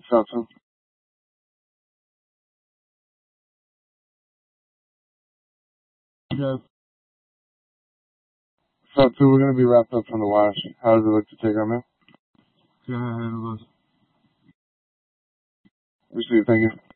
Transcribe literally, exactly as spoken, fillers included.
Shot two. Yes. Shot two, we're going to be wrapped up from the wash. How does it look to take our mail? Go ahead, boss. Receive, thank you.